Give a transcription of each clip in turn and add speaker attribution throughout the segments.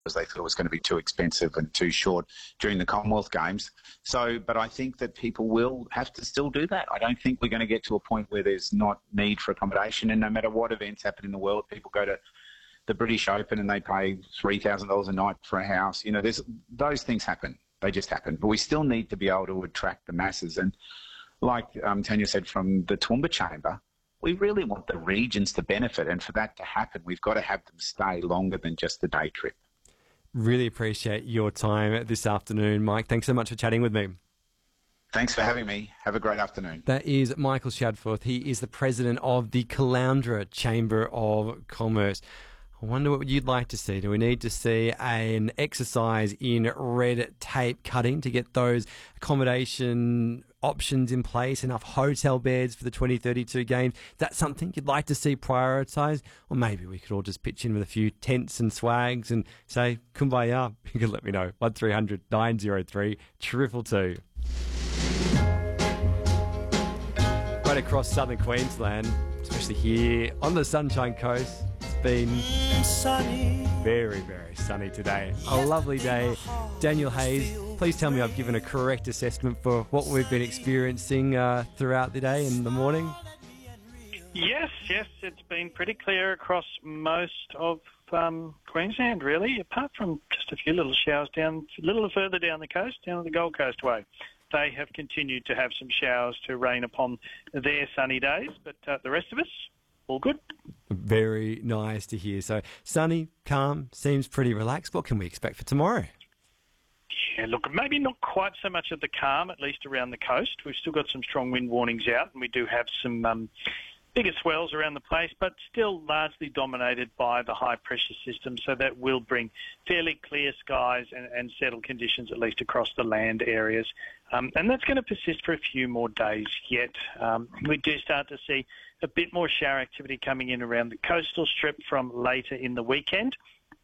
Speaker 1: because they thought it was going to be too expensive and too short during the Commonwealth Games. So, but I think that people will have to still do that. I don't think we're going to get to a point where there's not need for accommodation, and no matter what events happen in the world, people go to the British Open and they pay $3,000 a night for a house. You know, those things happen. They just happen. But we still need to be able to attract the masses. And like Tanya said from the Toowoomba Chamber, we really want the regions to benefit. And for that to happen, we've got to have them stay longer than just the day trip.
Speaker 2: Really appreciate your time this afternoon, Mike. Thanks so much for chatting with me.
Speaker 1: Thanks for having me. Have a great afternoon.
Speaker 2: That is Michael Shadforth. He is the president of the Caloundra Chamber of Commerce. I wonder what you'd like to see. Do we need to see an exercise in red tape cutting to get those accommodation options in place, enough hotel beds for the 2032 games? Is that something you'd like to see prioritised? Or maybe we could all just pitch in with a few tents and swags and say, kumbaya. You can let me know. 1300 903 222. Right across southern Queensland, especially here on the Sunshine Coast, it's been sunny. Very, very sunny today. A lovely day. Daniel Hayes, please tell me I've given a correct assessment for what we've been experiencing throughout the day and the morning.
Speaker 3: Yes, it's been pretty clear across most of Queensland, really, apart from just a few little showers down a little further down the coast, down the Gold Coast way. They have continued to have some showers to rain upon their sunny days, but the rest of us, all good.
Speaker 2: Very nice to hear. So sunny, calm, seems pretty relaxed. What can we expect for tomorrow?
Speaker 3: Yeah, look, maybe not quite so much of the calm, at least around the coast. We've still got some strong wind warnings out, and we do have some bigger swells around the place, but still largely dominated by the high-pressure system, so that will bring fairly clear skies and settled conditions, at least across the land areas. And that's going to persist for a few more days yet. We do start to see a bit more shower activity coming in around the coastal strip from later in the weekend.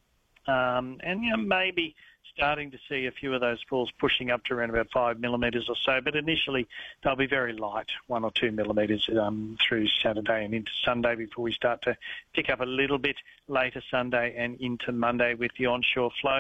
Speaker 3: And maybe starting to see a few of those falls pushing up to around about 5 millimetres or so, but initially they'll be very light, 1 or 2 millimetres through Saturday and into Sunday before we start to pick up a little bit later Sunday and into Monday with the onshore flow.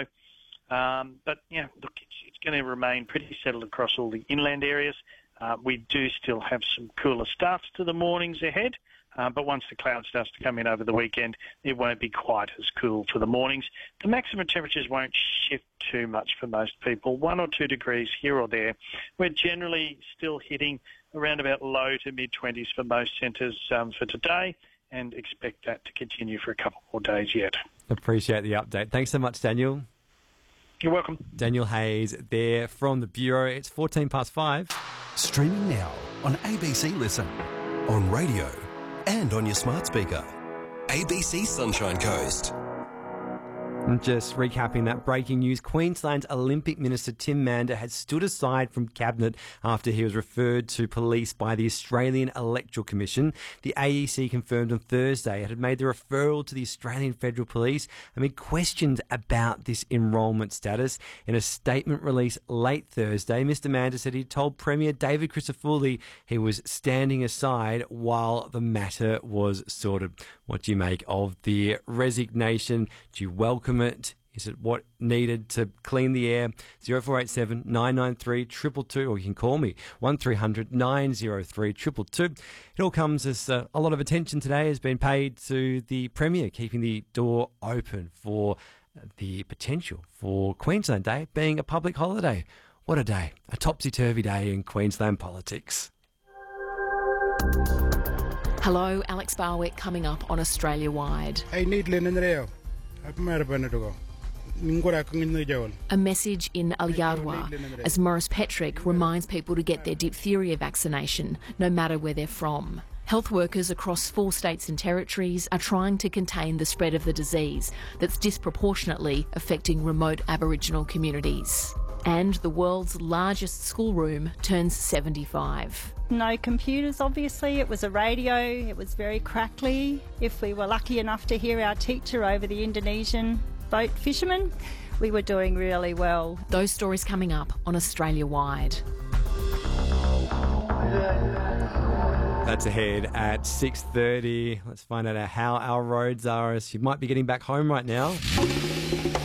Speaker 3: But, look, it's going to remain pretty settled across all the inland areas. We do still have some cooler starts to the mornings ahead. But once the cloud starts to come in over the weekend, it won't be quite as cool for the mornings. The maximum temperatures won't shift too much for most people, 1 or 2 degrees here or there. We're generally still hitting around about low to mid-20s for most centres for today, and expect that to continue for a couple more days yet.
Speaker 2: Appreciate the update. Thanks so much, Daniel.
Speaker 3: You're welcome.
Speaker 2: Daniel Hayes there from the Bureau. It's 5:14.
Speaker 4: Streaming now on ABC Listen, on radio and on your smart speaker. ABC Sunshine Coast.
Speaker 2: And just recapping that breaking news, Queensland's Olympic Minister Tim Mander had stood aside from Cabinet after he was referred to police by the Australian Electoral Commission. The AEC confirmed on Thursday it had made the referral to the Australian Federal Police amid questions about this enrolment status. In a statement released late Thursday, Mr Mander said he told Premier David Crisafulli he was standing aside while the matter was sorted. What do you make of the resignation? Do you welcome it? Is it what needed to clean the air? 0487 993 222, or you can call me 1300 903 222. It all comes as a lot of attention today has been paid to the Premier, keeping the door open for the potential for Queensland Day being a public holiday. What a day, a topsy-turvy day in Queensland politics.
Speaker 5: Hello, Alex Barwick coming up on Australia Wide. A message in Alyadwa as Maurice Petrick reminds people to get their diphtheria vaccination, no matter where they're from. Health workers across 4 states and territories are trying to contain the spread of the disease that's disproportionately affecting remote Aboriginal communities. And the world's largest schoolroom turns 75.
Speaker 6: No computers, obviously. It was a radio. It was very crackly. If we were lucky enough to hear our teacher over the Indonesian boat fishermen, we were doing really well.
Speaker 5: Those stories coming up on Australia Wide.
Speaker 2: That's ahead at 6:30. Let's find out how our roads are as you might be getting back home right now.